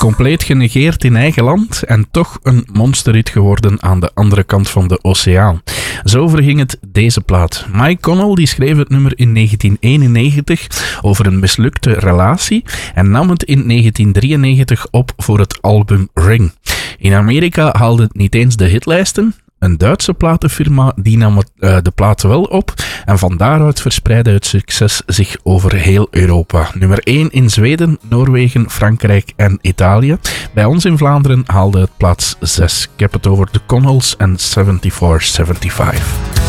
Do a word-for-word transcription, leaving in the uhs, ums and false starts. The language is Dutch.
Compleet genegeerd in eigen land en toch een monsterhit geworden aan de andere kant van de oceaan. Zo verging het deze plaat. Mike Connell die schreef het nummer in negentien eenennegentig over een mislukte relatie en nam het in negentien drieënnegentig op voor het album Ring. In Amerika haalde het niet eens de hitlijsten. Een Duitse platenfirma die nam het, uh, de plaat wel op en van daaruit verspreidde het succes zich over heel Europa. Nummer één in Zweden, Noorwegen, Frankrijk en Italië. Bij ons in Vlaanderen haalde het plaats zes. Ik heb het over de Connells en vierentachtig zevenenzeventig.